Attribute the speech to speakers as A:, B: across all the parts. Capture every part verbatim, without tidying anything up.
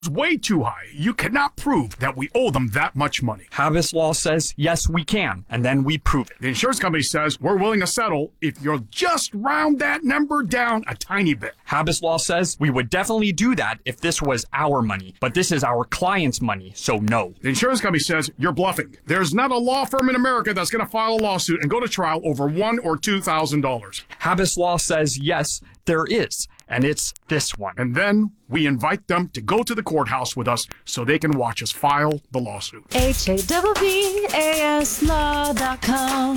A: It's way too high. You cannot prove that we owe them that much money.
B: Habas Law says, yes, we can, and then we prove it.
A: The insurance company says we're willing to settle if you'll just round that number down a tiny bit.
B: Habas Law says we would definitely do that if this was our money, but this is our client's money, so no.
A: The insurance company says you're bluffing. There's not a law firm in America that's going to file a lawsuit and go to trial over one or two thousand dollars.
B: Habas Law says, yes, there is. And it's this one.
A: And then we invite them to go to the courthouse with us so they can watch us file the lawsuit.
C: H A B B A S law dot com.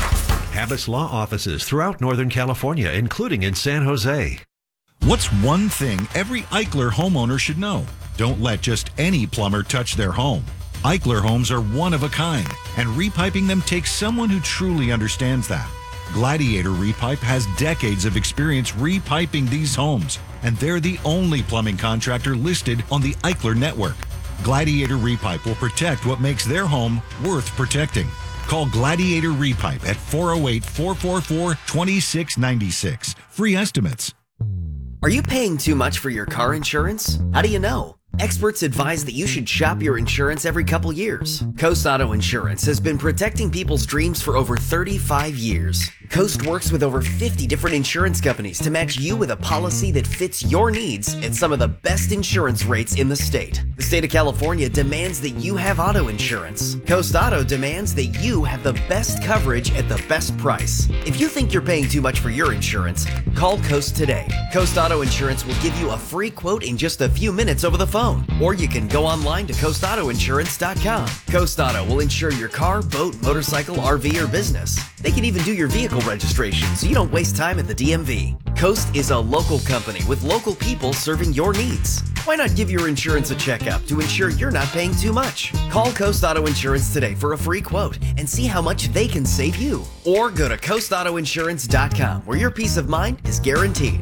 D: Habas Law offices throughout Northern California, including in San Jose.
E: What's one thing every Eichler homeowner should know? Don't let just any plumber touch their home. Eichler homes are one of a kind, and repiping them takes someone who truly understands that. Gladiator Repipe has decades of experience repiping these homes, and they're the only plumbing contractor listed on the Eichler network. Gladiator Repipe will protect what makes their home worth protecting. Call Gladiator Repipe at four oh eight, four four four, two six nine six. Free estimates.
F: Are you paying too much for your car insurance? How do you know? Experts advise that you should shop your insurance every couple years. Coast Auto Insurance has been protecting people's dreams for over thirty-five years. Coast works with over fifty different insurance companies to match you with a policy that fits your needs at some of the best insurance rates in the state. The state of California demands that you have auto insurance. Coast Auto demands that you have the best coverage at the best price. If you think you're paying too much for your insurance, call Coast today. Coast Auto Insurance will give you a free quote in just a few minutes over the phone. Or you can go online to coast auto insurance dot com. Coast Auto will insure your car, boat, motorcycle, R V, or business. They can even do your vehicle registration so you don't waste time at the D M V. Coast is a local company with local people serving your needs. Why not give your insurance a checkup to ensure you're not paying too much? Call Coast Auto Insurance today for a free quote and see how much they can save you. Or go to coast auto insurance dot com where your peace of mind is guaranteed.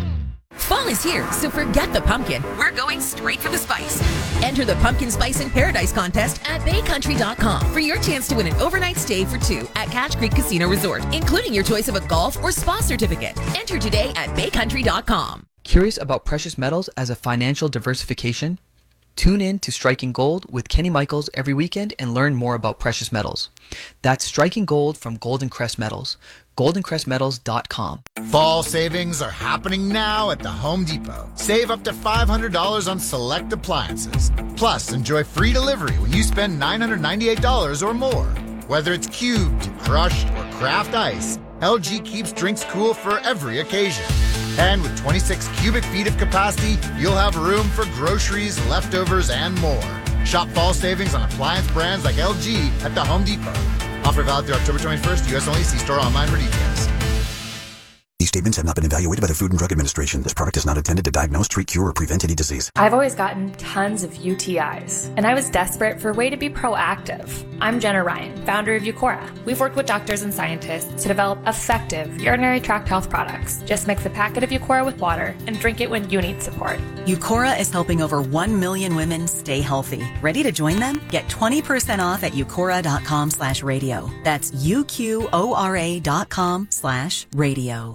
G: Fall is here, so forget the pumpkin. We're going straight for the spice. Enter the Pumpkin Spice in Paradise contest at bay country dot com for your chance to win an overnight stay for two at Cache Creek Casino Resort, including your choice of a golf or spa certificate. Enter today at bay country dot com.
H: Curious about precious metals as a financial diversification? Tune in to Striking Gold with Kenny Michaels every weekend and learn more about precious metals. That's Striking Gold from Golden Crest Metals. golden crest metals dot com.
I: Fall savings are happening now at the Home Depot. Save up to five hundred dollars on select appliances. Plus, enjoy free delivery when you spend nine hundred ninety-eight dollars or more. Whether it's cubed, crushed, or craft ice, L G keeps drinks cool for every occasion. And with twenty-six cubic feet of capacity, you'll have room for groceries, leftovers, and more. Shop fall savings on appliance brands like L G at the Home Depot. Offer valid through October twenty-first, U S only. See store online for details.
J: These statements have not been evaluated by the Food and Drug Administration. This product is not intended to diagnose, treat, cure, or prevent any disease.
K: I've always gotten tons of U T Is, and I was desperate for a way to be proactive. I'm Jenna Ryan, founder of Eucora. We've worked with doctors and scientists to develop effective urinary tract health products. Just mix a packet of Eucora with water and drink it when you need support.
L: Eucora is helping over one million women stay healthy. Ready to join them? Get twenty percent off at eucora dot com slash radio. That's U Q O R A dot com slash radio.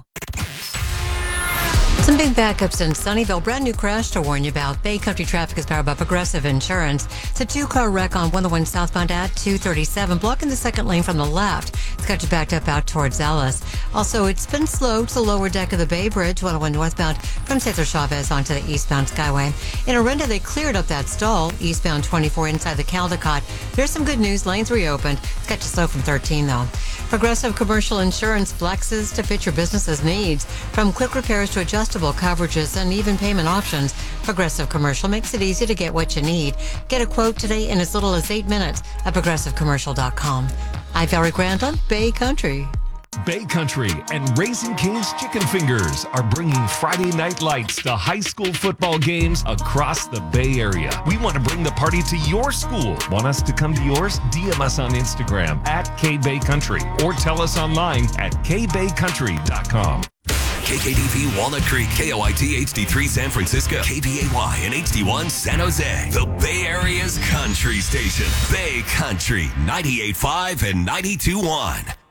M: Some big backups in Sunnyvale. Brand new crash to warn you about. Bay Country traffic is powered by Progressive Insurance. It's a two-car wreck on one oh one southbound at two thirty-seven, blocking the second lane from the left. It's got you backed up out towards Ellis. Also, it's been slow to the lower deck of the Bay Bridge, one oh one northbound from Cesar Chavez onto the eastbound Skyway. In Orinda, they cleared up that stall, eastbound twenty-four inside the Caldecott. There's some good news. Lanes reopened. It's got you slow from thirteen, though. Progressive Commercial Insurance flexes to fit your business's needs. From quick repairs to adjustable coverages and even payment options, Progressive Commercial makes it easy to get what you need. Get a quote today in as little as eight minutes at progressive commercial dot com. I'm Valerie Grandin, Bay Country.
N: Bay Country and Raising Cane's Chicken Fingers are bringing Friday Night Lights to high school football games across the Bay Area. We want to bring the party to your school. Want us to come to yours? D M us on Instagram at K Bay Country or tell us online at k bay country dot com.
O: K K D V Walnut Creek, K O I T H D three San Francisco, K B A Y and H D one San Jose. The Bay Area's country station. Bay Country, ninety-eight point five and ninety-two point one.